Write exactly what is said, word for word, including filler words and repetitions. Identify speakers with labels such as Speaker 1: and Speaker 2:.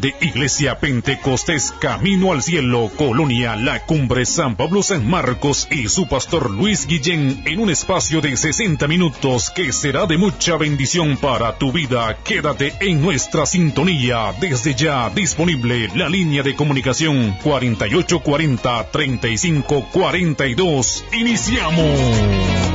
Speaker 1: de Iglesia Pentecostés Camino al Cielo, Colonia La Cumbre, San Pablo San Marcos, y su pastor Luis Guillén en un espacio de sesenta minutos que será de mucha bendición para tu vida. Quédate en nuestra sintonía. Desde ya disponible la línea de comunicación cuarenta y ocho cuarenta, treinta y cinco cuarenta y dos. ¡Iniciamos!